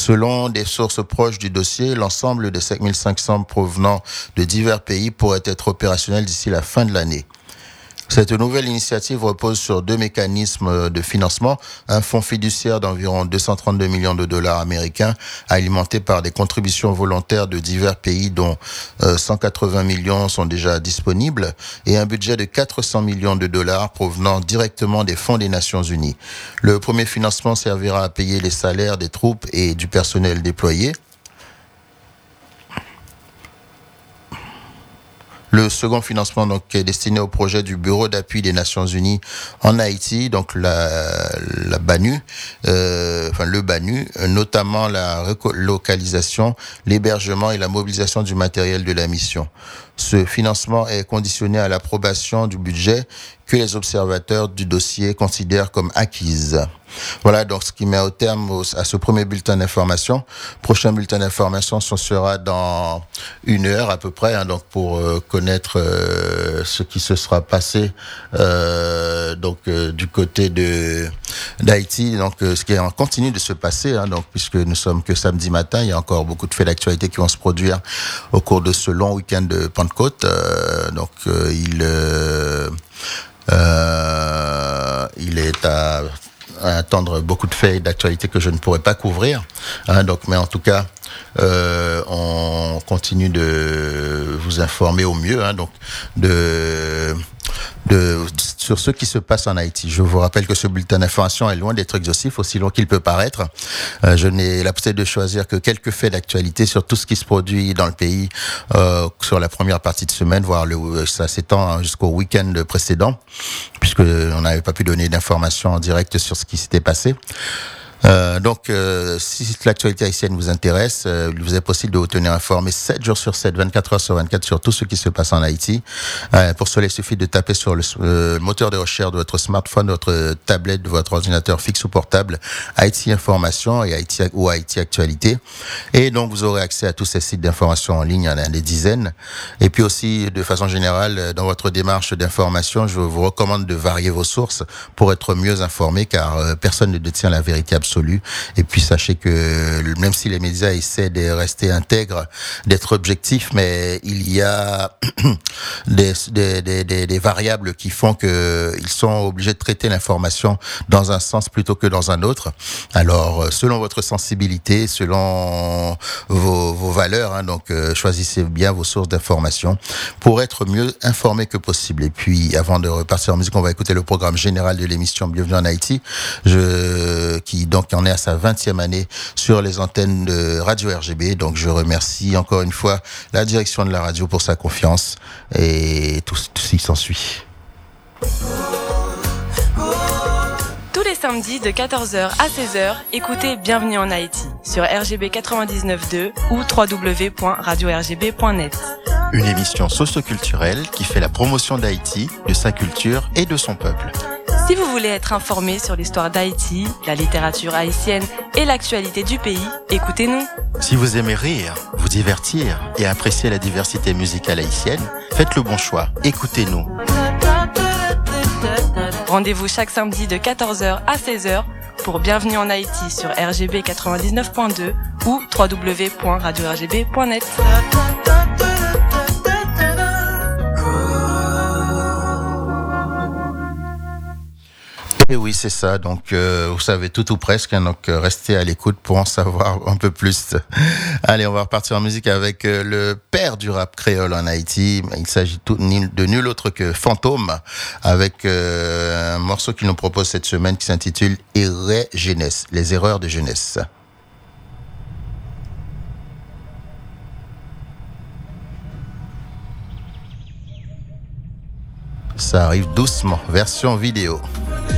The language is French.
Selon des sources proches du dossier, l'ensemble des 5500 provenant de divers pays pourrait être opérationnel d'ici la fin de l'année. Cette nouvelle initiative repose sur deux mécanismes de financement. Un fonds fiduciaire d'environ 232 millions de dollars américains, alimenté par des contributions volontaires de divers pays dont 180 millions sont déjà disponibles, et un budget de 400 millions de dollars provenant directement des fonds des Nations Unies. Le premier financement servira à payer les salaires des troupes et du personnel déployé. Le second financement donc est destiné au projet du Bureau d'appui des Nations Unies en Haïti, donc la BANU, le BANU, notamment la relocalisation, l'hébergement et la mobilisation du matériel de la mission. Ce financement est conditionné à l'approbation du budget que les observateurs du dossier considèrent comme acquise. Voilà donc ce qui met au terme à ce premier bulletin d'information. Prochain bulletin d'information, ce sera dans 1 heure à peu près, donc pour connaître ce qui se sera passé du côté d'Haïti, donc ce qui continue de se passer, donc puisque nous sommes que samedi matin, il y a encore beaucoup de faits d'actualité qui vont se produire au cours de ce long week-end de Pentecôte. Il est à attendre beaucoup de faits d'actualité que je ne pourrais pas couvrir. Mais en tout cas, on continue de vous informer au mieux, sur ce qui se passe en Haïti. Je vous rappelle que ce bulletin d'information est loin d'être exhaustif, aussi long qu'il peut paraître. Je n'ai la possibilité de choisir que quelques faits d'actualité sur tout ce qui se produit dans le pays sur la première partie de semaine, voire ça s'étend jusqu'au week-end précédent, puisque on n'avait pas pu donner d'informations en direct sur ce qui s'était passé. Si l'actualité haïtienne vous intéresse, il vous est possible de vous tenir informé 7 jours sur 7, 24 heures sur 24 sur tout ce qui se passe en Haïti. Pour cela, il suffit de taper sur le moteur de recherche de votre smartphone, de votre tablette, de votre ordinateur fixe ou portable, Haïti Information et Haïti Actualité. Et donc, vous aurez accès à tous ces sites d'information en ligne, il y en a des dizaines. Et puis aussi, de façon générale, dans votre démarche d'information, je vous recommande de varier vos sources pour être mieux informé, car personne ne détient la vérité absolue. Et puis sachez que même si les médias essaient de rester intègres, d'être objectifs, mais il y a des variables qui font que ils sont obligés de traiter l'information dans un sens plutôt que dans un autre. Alors selon votre sensibilité, selon vos valeurs, choisissez bien vos sources d'information pour être mieux informé que possible. Et puis avant de repartir en musique, on va écouter le programme général de l'émission Bienvenue en Haïti, qui en est à sa 20e année sur les antennes de Radio RGB. Donc je remercie encore une fois la direction de la radio pour sa confiance et tout ce qui s'ensuit. Tous les samedis de 14h à 16h, écoutez Bienvenue en Haïti sur RGB 99.2 ou www.radiorgb.net. Une émission socio-culturelle qui fait la promotion d'Haïti, de sa culture et de son peuple. Si vous voulez être informé sur l'histoire d'Haïti, la littérature haïtienne et l'actualité du pays, écoutez-nous. Si vous aimez rire, vous divertir et apprécier la diversité musicale haïtienne, faites le bon choix, écoutez-nous. Rendez-vous chaque samedi de 14h à 16h pour Bienvenue en Haïti sur RGB 99.2 ou www.radiorgb.net. Et oui, c'est ça. Donc, vous savez tout ou presque. Donc, restez à l'écoute pour en savoir un peu plus. Allez, on va repartir en musique avec le père du rap créole en Haïti. Il s'agit de nul autre que Fantôme, avec un morceau qu'il nous propose cette semaine qui s'intitule Erreur Jeunesse, les erreurs de jeunesse. Ça arrive doucement, version vidéo.